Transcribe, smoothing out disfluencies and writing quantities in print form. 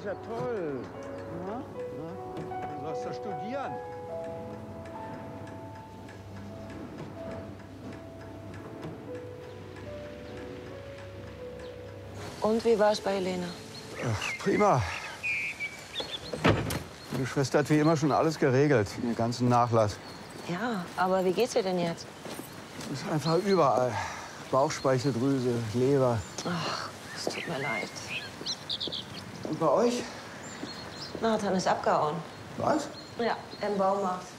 ja toll. Na? Du sollst ja studieren. Und wie war es bei Elena? Prima. Meine Schwester hat wie immer schon alles geregelt, den ganzen Nachlass. Ja, aber wie geht's dir denn jetzt? Ist einfach überall. Bauchspeicheldrüse, Leber. Ach, es tut mir leid. Und bei euch? Nathan ist abgehauen. Was? Ja, im Baumarkt.